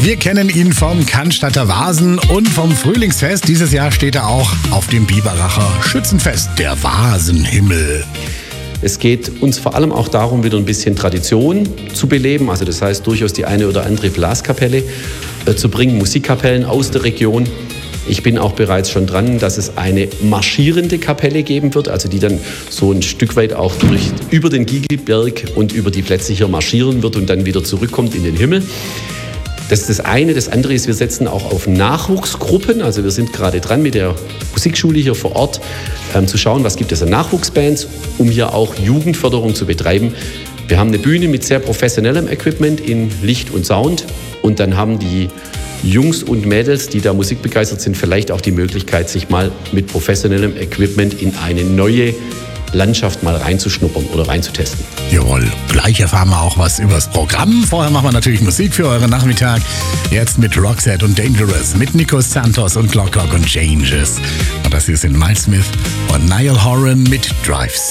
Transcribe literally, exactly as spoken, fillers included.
Wir kennen ihn vom Cannstatter Vasen und vom Frühlingsfest. Dieses Jahr steht er auch auf dem Biberacher Schützenfest, der Vasenhimmel. Es geht uns vor allem auch darum, wieder ein bisschen Tradition zu beleben. Also das heißt, durchaus die eine oder andere Blaskapelle äh, zu bringen, Musikkapellen aus der Region. Ich bin auch bereits schon dran, dass es eine marschierende Kapelle geben wird, also die dann so ein Stück weit auch durch, über den Gigelberg und über die Plätze hier marschieren wird und dann wieder zurückkommt in den Himmel. Das ist das eine. Das andere ist, wir setzen auch auf Nachwuchsgruppen. Also wir sind gerade dran mit der Musikschule hier vor Ort, ähm, zu schauen, was gibt es an Nachwuchsbands, um hier auch Jugendförderung zu betreiben. Wir haben eine Bühne mit sehr professionellem Equipment in Licht und Sound. Und dann haben die Jungs und Mädels, die da musikbegeistert sind, vielleicht auch die Möglichkeit, sich mal mit professionellem Equipment in eine neue Landschaft mal reinzuschnuppern oder reinzutesten. Jawohl, gleich erfahren wir auch was übers Programm. Vorher machen wir natürlich Musik für euren Nachmittag. Jetzt mit Roxette und Dangerous, mit Nico Santos und Clock Clock und Changes. Und das hier sind Miles Smith und Niall Horan mit Drive